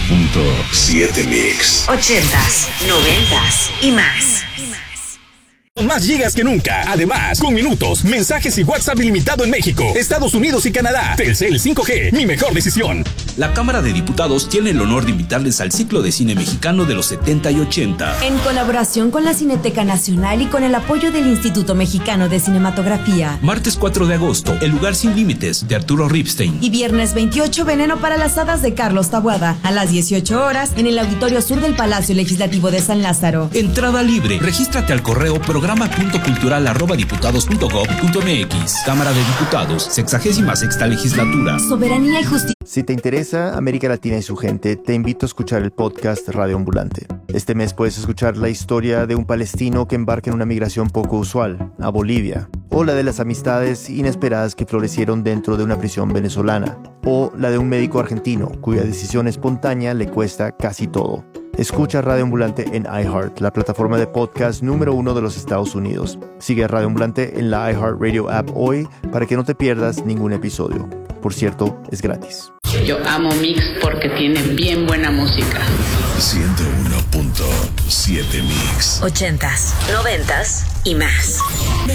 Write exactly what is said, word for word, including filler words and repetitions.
punto siete Mix. Ochentas, noventas y más. Más gigas que nunca. Además, con minutos, mensajes y WhatsApp ilimitado en México, Estados Unidos y Canadá. Telcel cinco G, mi mejor decisión. La Cámara de Diputados tiene el honor de invitarles al ciclo de cine mexicano de los setenta y ochenta. En colaboración con la Cineteca Nacional y con el apoyo del Instituto Mexicano de Cinematografía. Martes cuatro de agosto, El lugar sin límites, de Arturo Ripstein. Y viernes veintiocho, Veneno para las hadas, de Carlos Taboada. A las dieciocho horas, en el Auditorio Sur del Palacio Legislativo de San Lázaro. Entrada libre. Regístrate al correo programa punto cultural arroba diputados punto gob punto mx. Cámara de Diputados, sexagésima sexta legislatura. Soberanía y justicia. Si te interesa América Latina y su gente, te invito a escuchar el podcast Radio Ambulante. Este mes puedes escuchar la historia de un palestino que embarca en una migración poco usual, a Bolivia, o la de las amistades inesperadas que florecieron dentro de una prisión venezolana, o la de un médico argentino cuya decisión espontánea le cuesta casi todo. Escucha Radio Ambulante en iHeart, la plataforma de podcast número uno de los Estados Unidos. Sigue a Radio Ambulante en la iHeartRadio app hoy para que no te pierdas ningún episodio. Por cierto, es gratis. Yo amo Mix porque tiene bien buena música. ciento uno punto siete Mix. Ochentas, noventas y más.